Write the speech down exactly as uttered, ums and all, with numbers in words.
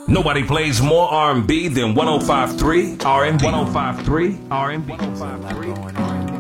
Nobody plays more R and B than one oh five point three R and B. one oh five point three R and B. There's a lot going on.